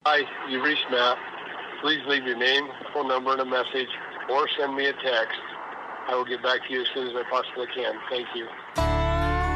Hi, you've reached Matt. Please leave your name, phone number, and a message, or send me a text. I will get back to you as soon as I possibly can. Thank you.